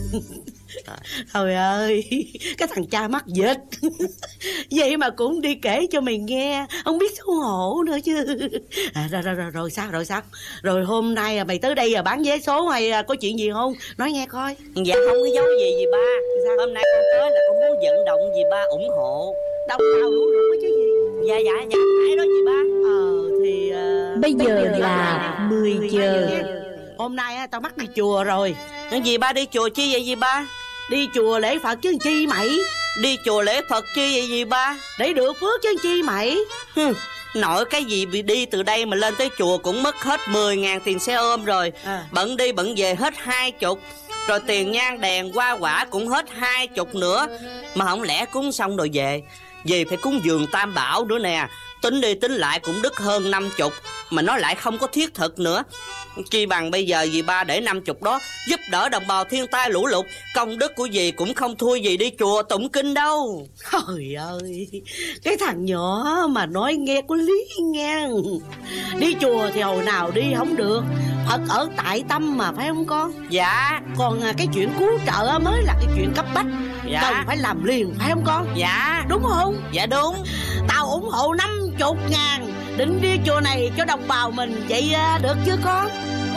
Trời ơi, cái thằng cha mắc dịch. Vậy mà cũng đi kể cho mày nghe, không biết xấu hổ nữa chứ. Rồi sao? Rồi hôm nay mày tới đây bán vé số hay có chuyện gì không? Nói nghe coi. Dạ không có giấu gì dì ba. Sao? Hôm nay con tới là con muốn vận động dì ba ủng hộ. Đồng bào lũ lụt chứ gì. Dạ phải đó dì ba. Thì bây giờ là 10 giờ. Hôm nay tao mắc đi chùa rồi. Dì ba đi chùa chi vậy dì ba? Đi chùa lễ Phật chứ chi mày. Đi chùa lễ Phật chi vậy dì ba? Để được phước chứ chi mày. Nội cái gì bị đi từ đây mà lên tới chùa cũng mất hết 10.000 tiền xe ôm rồi. Bận đi bận về hết 20. Rồi tiền nhang đèn hoa quả cũng hết 20 nữa. Mà không lẽ cúng xong rồi về phải cúng dường Tam Bảo nữa nè. Tính đi tính lại cũng đứt hơn 50. Mà nó lại không có thiết thực nữa. Chi bằng bây giờ dì ba để 50 đó giúp đỡ đồng bào thiên tai lũ lụt. Công đức của dì cũng không thua gì đi chùa tụng kinh đâu. Trời ơi, cái thằng nhỏ mà nói nghe có lý nghe. Đi chùa thì hồi nào đi không được. Phật ở tại tâm mà phải không con? Dạ. Còn cái chuyện cứu trợ mới là cái chuyện cấp bách. Dạ. Cần phải làm liền phải không con? Dạ. Đúng không? Dạ đúng. Tao ủng hộ 50.000 định đi chùa này cho đồng bào mình. Vậy được chưa con?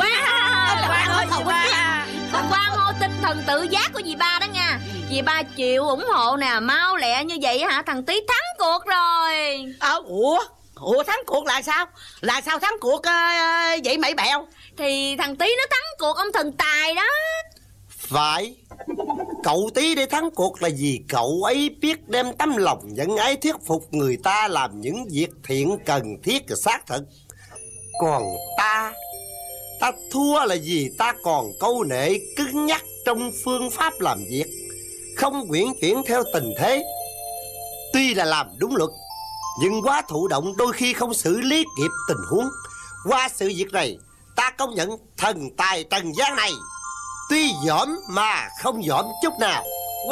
Con quan hô tinh thần tự giác của dì ba đó nha. Dì ba chịu ủng hộ nè. Mau lẹ như vậy hả? Thằng Tí thắng cuộc rồi. Ủa thắng cuộc là sao? Là sao thắng cuộc vậy mày bèo? Thì thằng Tí nó thắng cuộc ông thần tài đó. Phải. Cậu Tí để thắng cuộc là vì cậu ấy biết đem tấm lòng nhân ái thuyết phục người ta làm những việc thiện cần thiết và xác thực. Còn ta thua là vì ta còn câu nệ cứng nhắc trong phương pháp làm việc, không uyển chuyển theo tình thế. Tuy là làm đúng luật, nhưng quá thụ động đôi khi không xử lý kịp tình huống. Qua sự việc này, ta công nhận thần tài trần gian này tuy dỏm mà không dỏm chút nào.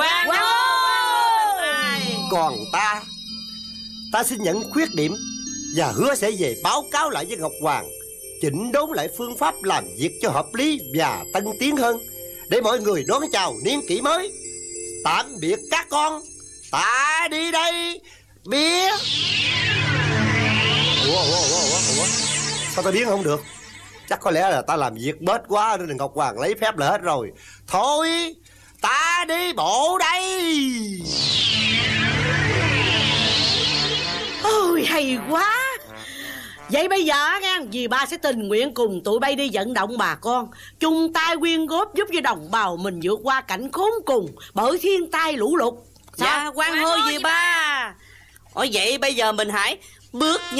Còn ta xin nhận khuyết điểm và hứa sẽ về báo cáo lại với Ngọc Hoàng, chỉnh đốn lại phương pháp làm việc cho hợp lý và tân tiến hơn, để mọi người đón chào niên kỷ mới. Tạm biệt các con, ta đi đây. Biết. Ủa sao ta biến không được? Chắc có lẽ là ta làm việc bết quá nên Ngọc Hoàng lấy phép là hết rồi. Thôi ta đi bộ đây. Ôi hay quá. Vậy bây giờ nghe, dì ba sẽ tình nguyện cùng tụi bay đi vận động bà con, chung tay quyên góp giúp cho đồng bào mình vượt qua cảnh khốn cùng bởi thiên tai lũ lụt. Dạ, hoan hô dì ba. Vậy bây giờ mình hãy bước